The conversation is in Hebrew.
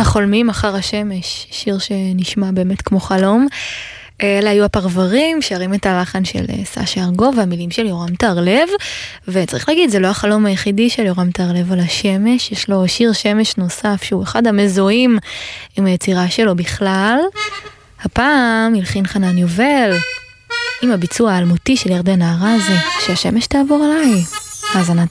החולמים אחר השמש, שיר שנשמע באמת כמו חלום. אלה היו הפרברים, שרים את הלחן של סשה ארגוב והמילים של יורם טהרלב, וצריך להגיד, זה לא החלום היחידי של יורם טהרלב על השמש, יש לו שיר שמש נוסף שהוא אחד המזוהים עם היצירה שלו בכלל. הפעם הלחין חנן יובל עם הביצוע האלמותי של ירדן ארזי, שהשמש תעבור עליי. האזנה טובה.